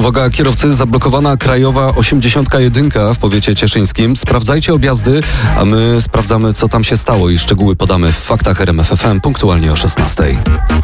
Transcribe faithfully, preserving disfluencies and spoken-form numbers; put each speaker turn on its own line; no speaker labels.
Uwaga, kierowcy, zablokowana krajowa osiemdziesiąt jeden w powiecie cieszyńskim. Sprawdzajcie objazdy, a my sprawdzamy, co tam się stało i szczegóły podamy w Faktach R M F F M punktualnie o szesnastej.